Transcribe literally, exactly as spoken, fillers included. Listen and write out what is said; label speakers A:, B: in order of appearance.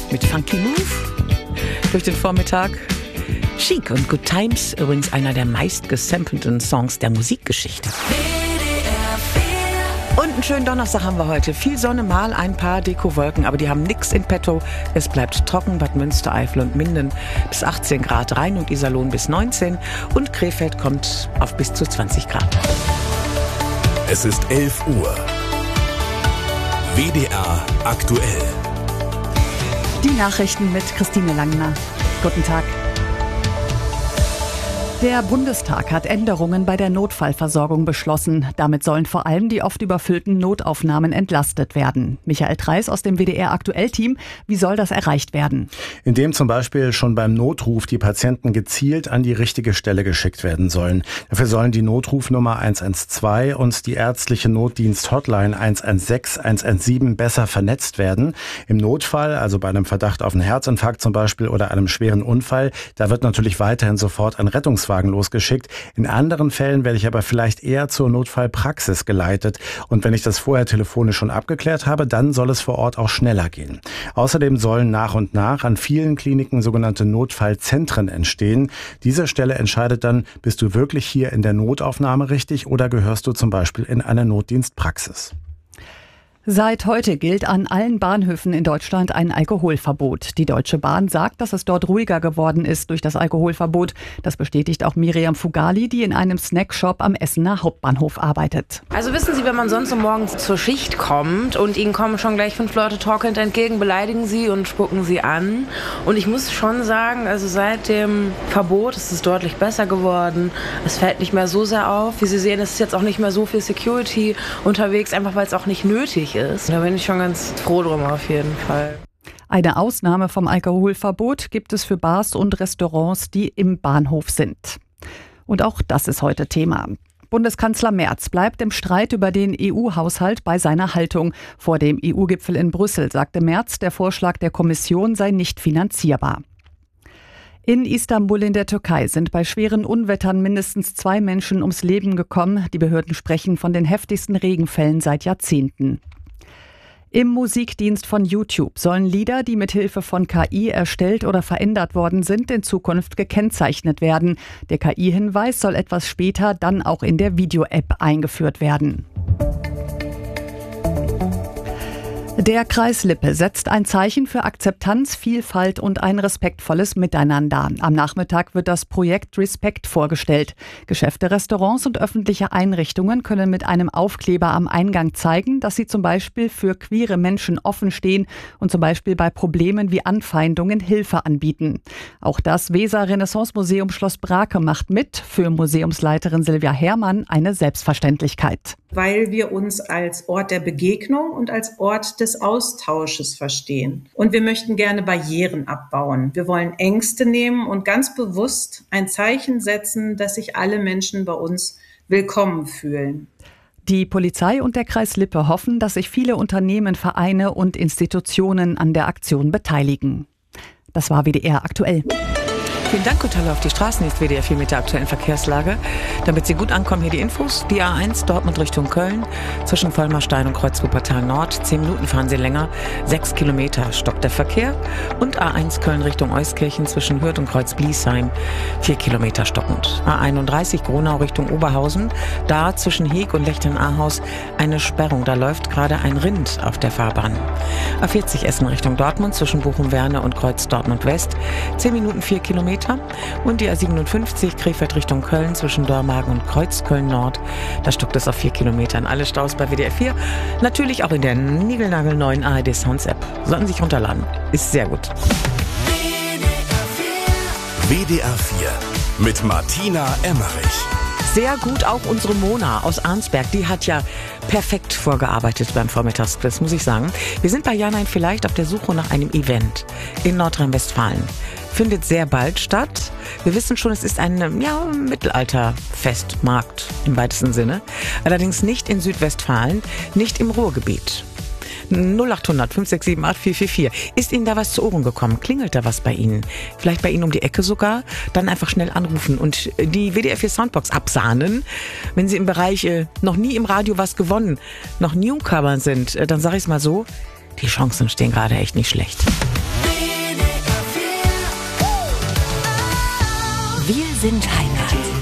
A: mit Funky Move durch den Vormittag. Chic und Good Times, übrigens einer der meist gesampelten Songs der Musikgeschichte. Und einen schönen Donnerstag haben wir heute. Viel Sonne, mal ein paar Dekowolken, aber die haben nix in petto. Es bleibt trocken, Bad Münster, Eifel und Minden bis achtzehn Grad, Rhein und Iserlohn bis neunzehn und Krefeld kommt auf bis zu zwanzig Grad.
B: Es ist elf Uhr. W D R aktuell.
C: Die Nachrichten mit Christine Langner. Guten Tag. Der Bundestag hat Änderungen bei der Notfallversorgung beschlossen. Damit sollen vor allem die oft überfüllten Notaufnahmen entlastet werden. Michael Treis aus dem W D R Aktuell-Team. Wie soll das erreicht werden?
D: Indem zum Beispiel schon beim Notruf die Patienten gezielt an die richtige Stelle geschickt werden sollen. Dafür sollen die Notrufnummer eins eins zwei und die ärztliche Notdienst-Hotline eins eins sechs, eins eins sieben besser vernetzt werden. Im Notfall, also bei einem Verdacht auf einen Herzinfarkt zum Beispiel oder einem schweren Unfall, da wird natürlich weiterhin sofort ein Rettungswagen losgeschickt. In anderen Fällen werde ich aber vielleicht eher zur Notfallpraxis geleitet. Und wenn ich das vorher telefonisch schon abgeklärt habe, dann soll es vor Ort auch schneller gehen. Außerdem sollen nach und nach an vielen Kliniken sogenannte Notfallzentren entstehen. Diese Stelle entscheidet dann, bist du wirklich hier in der Notaufnahme richtig oder gehörst du zum Beispiel in eine Notdienstpraxis?
C: Seit heute gilt an allen Bahnhöfen in Deutschland ein Alkoholverbot. Die Deutsche Bahn sagt, dass es dort ruhiger geworden ist durch das Alkoholverbot. Das bestätigt auch Miriam Fugali, die in einem Snackshop am Essener Hauptbahnhof arbeitet.
E: Also wissen Sie, wenn man sonst so morgens zur Schicht kommt und Ihnen kommen schon gleich fünf Leute torkelnd entgegen, beleidigen Sie und spucken Sie an. Und ich muss schon sagen, also seit dem Verbot ist es deutlich besser geworden. Es fällt nicht mehr so sehr auf. Wie Sie sehen, es ist jetzt auch nicht mehr so viel Security unterwegs, einfach weil es auch nicht nötig ist. Ist. Da bin ich schon ganz froh drum auf jeden Fall.
C: Eine Ausnahme vom Alkoholverbot gibt es für Bars und Restaurants, die im Bahnhof sind. Und auch das ist heute Thema. Bundeskanzler Merz bleibt im Streit über den E U-Haushalt bei seiner Haltung. Vor dem E U-Gipfel in Brüssel sagte Merz, der Vorschlag der Kommission sei nicht finanzierbar. In Istanbul in der Türkei sind bei schweren Unwettern mindestens zwei Menschen ums Leben gekommen. Die Behörden sprechen von den heftigsten Regenfällen seit Jahrzehnten. Im Musikdienst von YouTube sollen Lieder, die mit Hilfe von K I erstellt oder verändert worden sind, in Zukunft gekennzeichnet werden. Der K I-Hinweis soll etwas später dann auch in der Video-App eingeführt werden. Der Kreis Lippe setzt ein Zeichen für Akzeptanz, Vielfalt und ein respektvolles Miteinander. Am Nachmittag wird das Projekt Respekt vorgestellt. Geschäfte, Restaurants und öffentliche Einrichtungen können mit einem Aufkleber am Eingang zeigen, dass sie zum Beispiel für queere Menschen offen stehen und zum Beispiel bei Problemen wie Anfeindungen Hilfe anbieten. Auch das Weser-Renaissance-Museum Schloss Brake macht mit, für Museumsleiterin Silvia Herrmann eine Selbstverständlichkeit.
F: Weil wir uns als Ort der Begegnung und als Ort des Austausches verstehen. Und wir möchten gerne Barrieren abbauen. Wir wollen Ängste nehmen und ganz bewusst ein Zeichen setzen, dass sich alle Menschen bei uns willkommen fühlen.
C: Die Polizei und der Kreis Lippe hoffen, dass sich viele Unternehmen, Vereine und Institutionen an der Aktion beteiligen. Das war W D R aktuell.
A: Vielen Dank, Kontrolle auf die Straßen, ist W D R vier mit der aktuellen Verkehrslage. Damit Sie gut ankommen, hier die Infos. Die A eins Dortmund Richtung Köln, zwischen Vollmerstein und Kreuz Wuppertal Nord. Zehn Minuten fahren Sie länger, sechs Kilometer stoppt der Verkehr. Und A eins Köln Richtung Euskirchen, zwischen Hürth und Kreuz Bliesheim, vier Kilometer stockend. A einunddreißig Gronau Richtung Oberhausen, da zwischen Heeg und Lechtern-Ahaus eine Sperrung. Da läuft gerade ein Rind auf der Fahrbahn. A vierzig Essen Richtung Dortmund, zwischen Bochum-Werne und Kreuz Dortmund West, zehn Minuten, vier Kilometer. Und die A siebenundfünfzig Krefeld Richtung Köln zwischen Dormagen und Kreuzköln Nord. Da stockt es auf vier Kilometern. Alle Staus bei W D R vier. Natürlich auch in der niegelnagelneuen A R D Sounds App. Sollten sich runterladen. Ist sehr gut.
B: W D R vier mit Martina Emmerich.
A: Sehr gut auch unsere Mona aus Arnsberg. Die hat ja perfekt vorgearbeitet beim Vormittagsquiz, muss ich sagen. Wir sind bei Ja, Nein, Vielleicht auf der Suche nach einem Event in Nordrhein-Westfalen. Findet sehr bald statt. Wir wissen schon, es ist ein ja, Mittelalterfestmarkt im weitesten Sinne. Allerdings nicht in Südwestfalen, nicht im Ruhrgebiet. null acht hundert fünf sechs sieben acht vier vier vier. Ist Ihnen da was zu Ohren gekommen? Klingelt da was bei Ihnen? Vielleicht bei Ihnen um die Ecke sogar? Dann einfach schnell anrufen und die W D R vier Soundbox absahnen. Wenn Sie im Bereich äh, noch nie im Radio was gewonnen, noch Newcomer sind, äh, dann sage ich es mal so, die Chancen stehen gerade echt nicht schlecht.
G: Wir sind Heimat.